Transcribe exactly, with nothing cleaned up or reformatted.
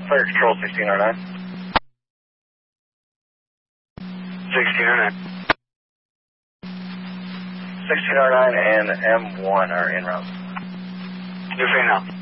Fire Control sixteen oh nine. sixteen oh nine. sixteen oh nine and M one are en route. You're free now.